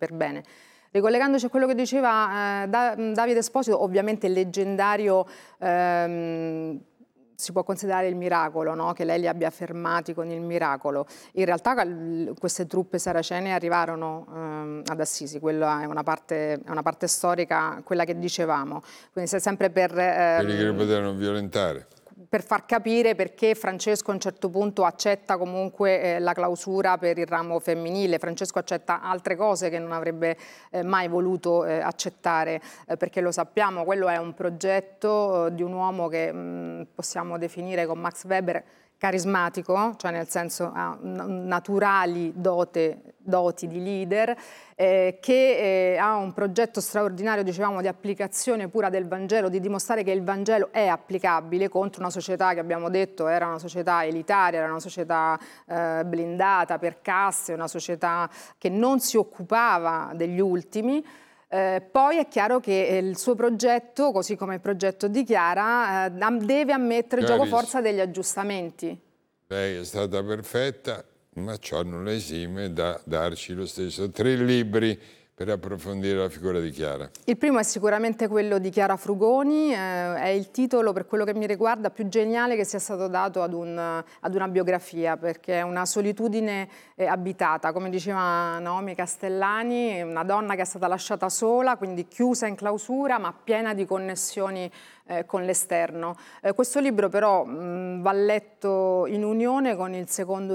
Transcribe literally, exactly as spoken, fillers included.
per bene. Ricollegandoci a quello che diceva eh, da, Davide Esposito, ovviamente il leggendario ehm, si può considerare il miracolo, no? Che lei li abbia fermati con il miracolo. In realtà queste truppe saracene arrivarono ehm, ad Assisi, quella è una, parte, è una parte storica, quella che dicevamo. Quindi se sempre per... Ehm, quelli che lo potevano violentare. Per far capire perché Francesco a un certo punto accetta comunque eh, la clausura per il ramo femminile. Francesco accetta altre cose che non avrebbe eh, mai voluto eh, accettare, eh, perché lo sappiamo, quello è un progetto eh, di un uomo che mh, possiamo definire con Max Weber carismatico, cioè nel senso ha naturali dote, doti di leader, eh, che eh, ha un progetto straordinario, dicevamo, di applicazione pura del Vangelo, di dimostrare che il Vangelo è applicabile contro una società che abbiamo detto era una società elitaria, era una società eh, blindata per caste, una società che non si occupava degli ultimi. Eh, poi è chiaro che il suo progetto, così come il progetto di Chiara, eh, deve ammettere il gioco forza degli aggiustamenti. Lei è stata perfetta, ma ciò non la esime da darci lo stesso tre libri per approfondire la figura di Chiara. Il primo è sicuramente quello di Chiara Frugoni, eh, è il titolo, per quello che mi riguarda, più geniale che sia stato dato ad, un, ad una biografia, perché è una solitudine eh, abitata, come diceva Naomi Castellani, una donna che è stata lasciata sola, quindi chiusa in clausura, ma piena di connessioni eh, con l'esterno. Eh, questo libro però mh, va letto in unione con il secondo